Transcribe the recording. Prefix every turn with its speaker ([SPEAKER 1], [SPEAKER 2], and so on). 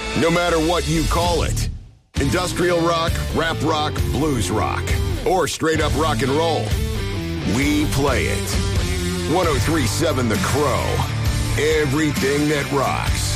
[SPEAKER 1] No matter what you call it. Industrial rock, rap rock, blues rock, or straight up rock and roll. We play it. 103.7 The Crow. Everything that rocks.